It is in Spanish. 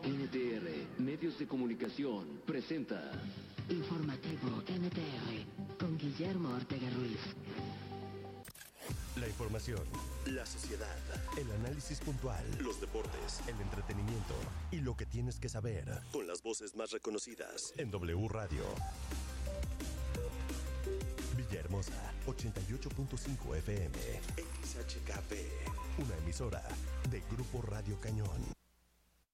NTR, Medios de Comunicación, presenta Informativo NTR, con Guillermo Ortega Ruiz. La información, la sociedad, el análisis puntual, los deportes, el entretenimiento y lo que tienes que saber, con las voces más reconocidas en W Radio. Villahermosa, 88.5 FM, XHKP, una emisora de Grupo Radio Cañón.